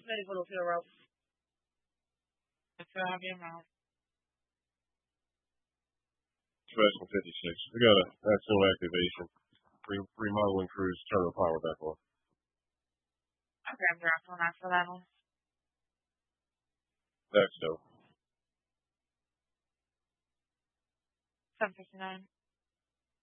ready for the fuel rope. That's what I have your mouth. Special 56. We got a actual activation. Remodeling crews turn the power back on. Okay, I'm dropping one after that one. That's dope. 7:59.